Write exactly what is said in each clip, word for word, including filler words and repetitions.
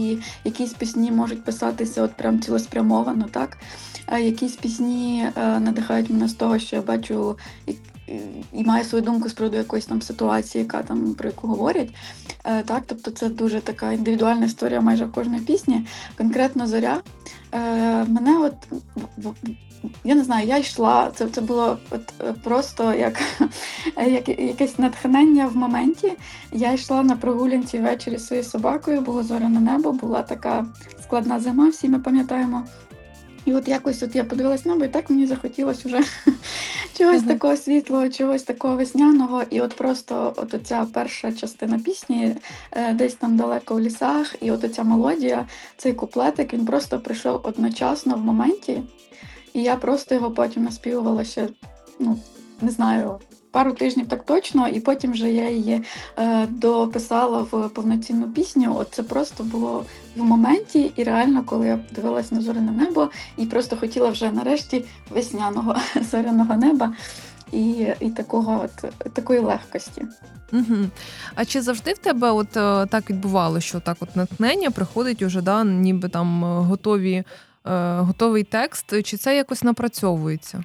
і якісь пісні можуть писатися от прям цілеспрямовано, так? А якісь пісні е, надихають мене з того, що я бачу і, і маю свою думку з приводу якоїсь там ситуації, яка там про яку говорять. Е, так, тобто це дуже така індивідуальна історія майже в кожної пісні. Конкретно «Зоря». Е, мене от, я не знаю, я йшла, це, це було от просто як, як якесь натхнення в моменті. Я йшла на прогулянці ввечері зі своєю собакою, було зоряне небо, була така складна зима, всі ми пам'ятаємо. І от якось от я подивилась небо, і так мені захотілося вже чогось uh-huh. такого світлого, чогось такого весняного. І от просто от оця перша частина пісні, десь там далеко в лісах, і от оця мелодія, цей куплетик, він просто прийшов одночасно в моменті. І я просто його потім наспівувала ще, ну, не знаю, пару тижнів так точно, і потім вже я її е, дописала в повноцінну пісню. От це просто було в моменті, і реально, коли я дивилась на зоряне небо, і просто хотіла вже нарешті весняного зоряного неба і, і такого от, такої легкості. Угу. А чи завжди в тебе от так відбувалося, що так от натхнення приходить уже, да, ніби там готові, е, готовий текст, чи це якось напрацьовується?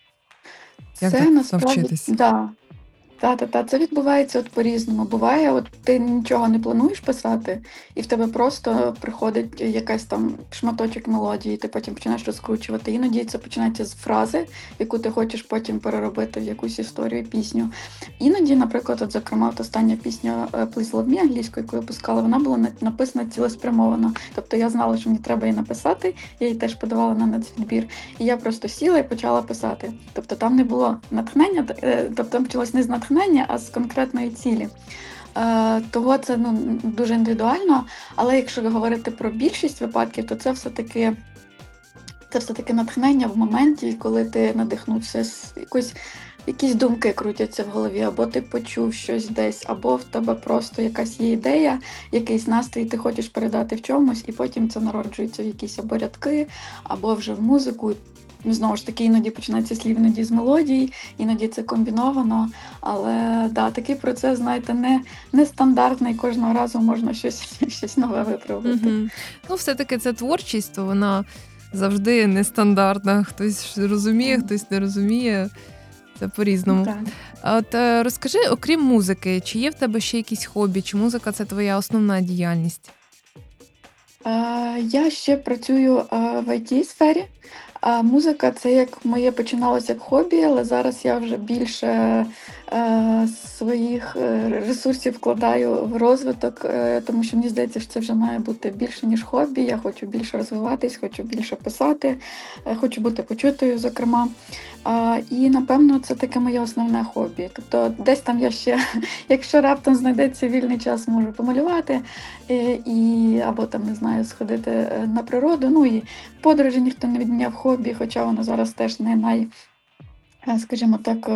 Як це так насправді, навчитись? да. Та-та-та, це відбувається от по-різному. Буває, от ти нічого не плануєш писати, і в тебе просто приходить якась там шматочок мелодії, ти потім починаєш розкручувати. Іноді це починається з фрази, яку ти хочеш потім переробити в якусь історію, пісню. Іноді, наприклад, от, зокрема, от остання пісня «Please Love Me» англійською, яку я пускала, вона була написана цілеспрямовано. Тобто я знала, що мені треба її написати, я її теж подавала на нацвідбір. І я просто сіла і почала писати. Тобто там не було натхнення, тобто там почалось не з натхнення, а з конкретної цілі. Е, того це ну, дуже індивідуально, але якщо говорити про більшість випадків, то це все-таки, це все-таки натхнення в моменті, коли ти надихнувся, якось, якісь думки крутяться в голові, або ти почув щось десь, або в тебе просто якась є ідея, якийсь настрій ти хочеш передати в чомусь, і потім це народжується в якісь або рядки, або вже в музику. Знову ж таки, іноді починається слів, іноді з мелодій, іноді це комбіновано, але да, такий процес, знаєте, не, не стандартний, кожного разу можна щось, щось нове випробувати. Угу. Ну, все-таки це творчість, то вона завжди нестандартна, хтось розуміє, хтось не розуміє, це по-різному. Так. А от розкажи, окрім музики, чи є в тебе ще якісь хобі, чи музика – це твоя основна діяльність? Е, я ще працюю е, в ай ті-сфері. А музика – це як моє починалося як хобі, але зараз я вже більше е, своїх ресурсів вкладаю в розвиток, е, тому що мені здається, що це вже має бути більше, ніж хобі. Я хочу більше розвиватись, хочу більше писати, е, хочу бути почутою, зокрема. Е, і, напевно, це таке моє основне хобі. Тобто десь там я ще, якщо раптом знайдеться вільний час, можу помалювати, е, і, або там, не знаю, сходити на природу. Ну і подорожі ніхто не відміняв хобі, хоча воно зараз теж не най, скажімо так,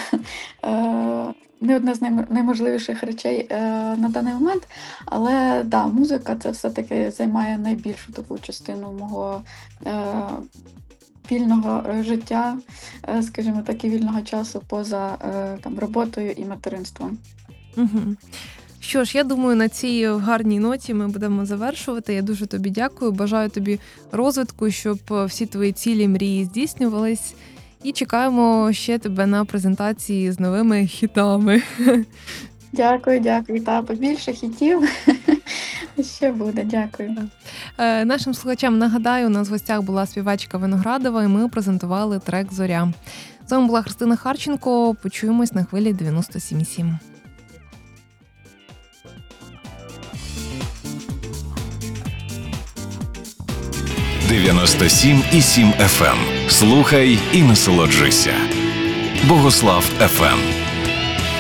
не одне з найможливіших речей на даний момент. Але да, музика це все-таки займає найбільшу таку частину мого вільного життя, скажімо так, і вільного часу поза там роботою і материнством. Угу. Що ж, я думаю, на цій гарній ноті ми будемо завершувати. Я дуже тобі дякую, бажаю тобі розвитку, щоб всі твої цілі, мрії здійснювались. І чекаємо ще тебе на презентації з новими хітами. Дякую, дякую. Та побільше хітів ще буде. Дякую. Нашим слухачам нагадаю, у нас в гостях була співачка Виноградова, і ми презентували трек «Зоря». З вами була Христина Харченко. Почуємось на хвилі дев'яносто сім і сім. дев'яносто сім і сім еф ем. Слухай і насолоджуйся. Богослав еф ем.